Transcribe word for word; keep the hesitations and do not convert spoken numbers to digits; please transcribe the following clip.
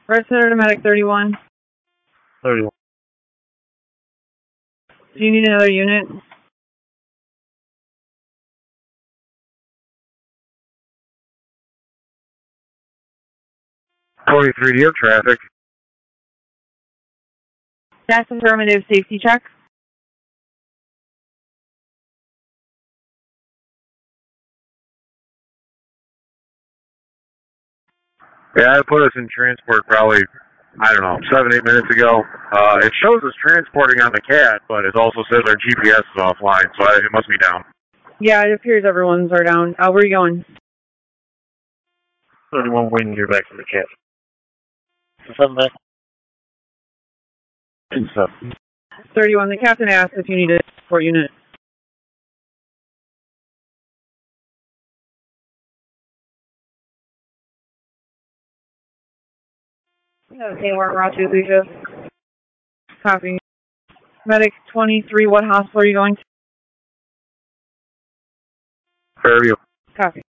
Red Center to Medic thirty-one. thirty-one. Do you need another unit? forty-three, do you have traffic? That's affirmative. Safety check. Yeah, it put us in transport probably, I don't know, seven, eight minutes ago. Uh, it shows us transporting on the cat, but it also says our G P S is offline, so I, it must be down. Yeah, it appears everyone's are down. Uh, where are you going? thirty-one, waiting to hear back from the cat. Something back? Inside. thirty-one, the captain asked if you needed a support unit. Okay, we're en route to Asia. Copy. Medic twenty-three, what hospital are you going to? Fairview. Copy.